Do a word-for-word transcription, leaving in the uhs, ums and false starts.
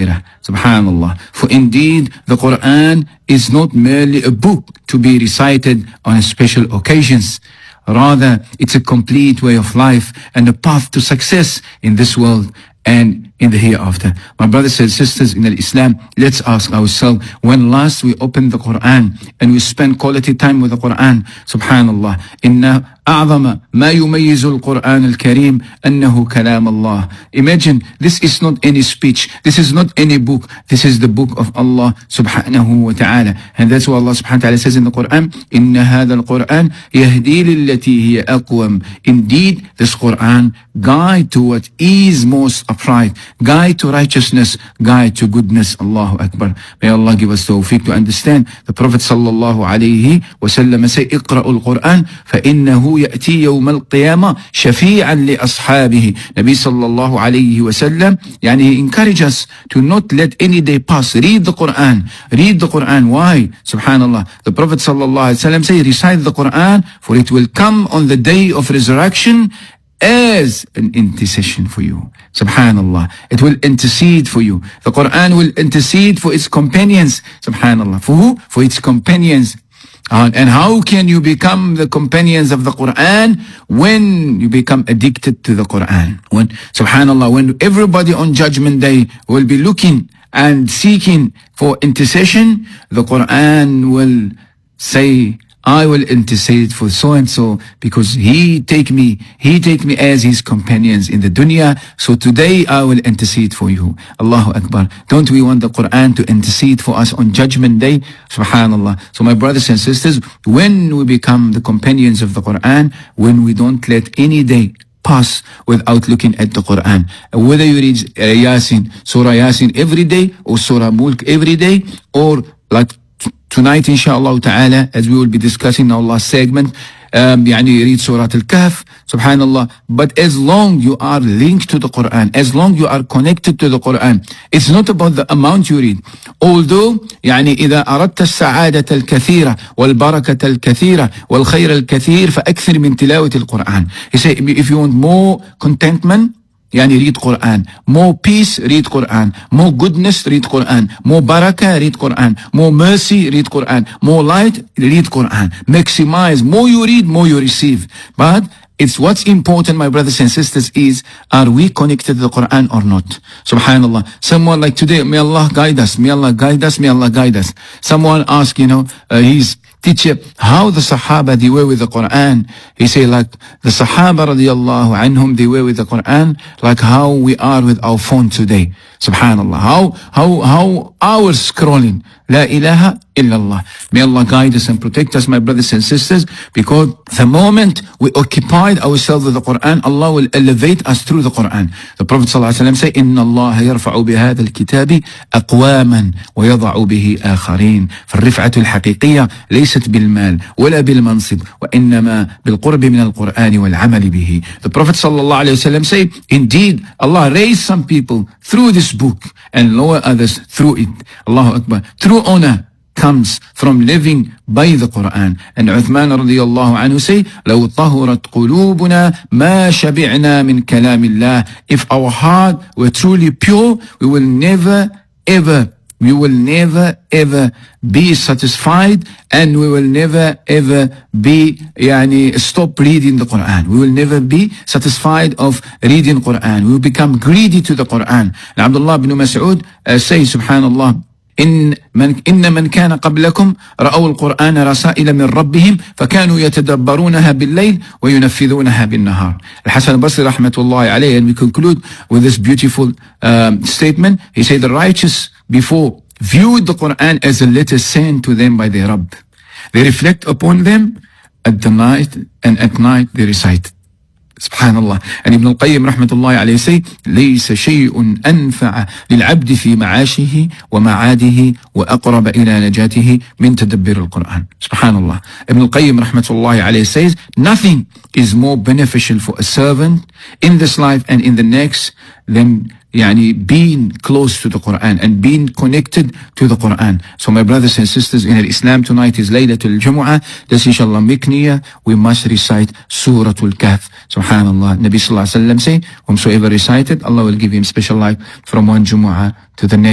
akhirah. Subhanallah. For indeed, the Quran is not merely a book to be recited on special occasions. Rather, it's a complete way of life and a path to success in this world and in the hereafter. My brothers and sisters in Islam, let's ask ourselves, when last we opened the Quran and we spent quality time with the Quran? Subhanallah. Inna أعظم ما يميز القرآن الكريم أنه كلام الله. Imagine, this is not any speech, this is not any book, this is the book of Allah subhanahu wa ta'ala. And that's why Allah subhanahu wa ta'ala says in the Quran, إن هذا القرآن يهدي للتي هي أقوم. Indeed, this Quran guide to what is most upright, guide to righteousness, guide to goodness. Allahu Akbar. May Allah give us tawfiq to understand. The Prophet sallallahu alayhi wa sallam say, اقرأوا القرآن فإنه يأتي يوم القيامة شفيعا لأصحابه. Nabi sallallahu alayhi wa sallam, yani he encourage us to not let any day pass. Read the Quran. Read the Quran. Why? Subhanallah. The Prophet sallallahu alayhi wa sallam say, recite the Quran, for it will come on the day of resurrection as an intercession for you. Subhanallah. It will intercede for you. The Quran will intercede for its companions. Subhanallah. For who? For its companions. Uh, and how can you become the companions of the Quran? When you become addicted to the Quran. When, subhanallah, when everybody on Judgment Day will be looking and seeking for intercession, the Quran will say, I will intercede for so and so because he take me, he take me as his companions in the dunya. So today I will intercede for you. Allahu Akbar. Don't we want the Quran to intercede for us on Judgment Day? Subhanallah. So my brothers and sisters, when we become the companions of the Quran, when we don't let any day pass without looking at the Quran. Whether you read uh, Yasin, Surah Yasin every day, or Surah Mulk every day, or like tonight, inshallah ta'ala, as we will be discussing in our last segment, um, yani read Surah Al-Kahf, subhanallah. But as long you are linked to the Quran, as long you are connected to the Quran, it's not about the amount you read. Although, يعني إذا أردت السعادة الكثيرة والبركة الكثيرة والخير الكثير فأكثر من تلاوة القرآن. He said, if you want more contentment, Yani read Quran. More peace, read Quran. More goodness, read Quran. More barakah, read Quran. More mercy, read Quran. More light, read Quran. Maximize. More you read, more you receive. But it's what's important, my brothers and sisters, is are we connected to the Quran or not? Subhanallah. Someone like today, may Allah guide us. May Allah guide us. May Allah guide us. Someone asked, you know, uh, his teacher, how the Sahaba they were with the Quran. He say like the Sahaba radiallahu anhum they were with the Quran like how we are with our phone today. Subhanallah. How how how our scrolling. La ilaha illallah. May Allah guide us and protect us, my brothers and sisters, because the moment we occupied ourselves with the Quran, Allah will elevate us through the Quran. The Prophet ﷺ say, إِنَّ اللَّهَ يَرْفَعُ بِهَذَا الْكِتَابِ أَقْوَامًا وَيَضَعُ بِهِ آخَرِينَ. فالرفعة الحقيقية ليست بالمال ولا بالمنصب وإنما بالقرب من القرآن والعمل به. The Prophet ﷺ say, indeed, Allah raised some people through this book and lower others through it. Allahu Akbar. True honor comes from living by the Quran. And Uthman radiallahu anhu say, لو طهرت قلوبنا ما شبعنا من كلام الله. If our heart were truly pure, we will never ever, we will never ever be satisfied, and we will never ever be yani stop reading the Quran. We will never be satisfied of reading Quran. We will become greedy to the Quran. And Abdullah ibn Mas'ud uh, says, subhanallah, إن من إن من كان قبلكم رأوا القرآن رسائل من ربهم فكانوا يتدبرونها بالليل وينفذونها بالنهار. Al-Hasan al-Basri rahmatullahi alayhi, and we conclude with this beautiful um, statement. He said the righteous before viewed the Quran as a letter sent to them by their Rabb. They reflect upon them at the night, and at night they recite. Subhanallah. And Ibn al-Qayyim rahmatullahi alayhi say, ليس شيء أنفع للعبد في معاشه ومعاده وأقرب إلى نجاته من تدبر القرآن. Subhanallah. Ibn al-Qayyim rahmatullahi alayhi says, nothing is more beneficial for a servant in this life and in the next than yani being close to the Quran and being connected to the Quran. So my brothers and sisters in Islam, tonight is Laylatul Jumu'ah. This inshallah make niyyah, we must recite Suratul Kahf. Subhanallah. Nabi sallallahu alayhi wa sallam say, whomsoever recited, Allah will give him special life from one Jumu'ah to the next.